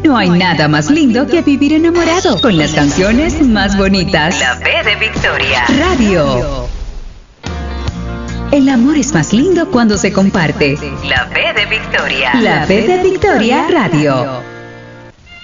No hay nada más lindo que vivir enamorado con las canciones más bonitas. La B de Victoria. Radio. El amor es más lindo cuando se comparte. La B de Victoria. La B de Victoria Radio.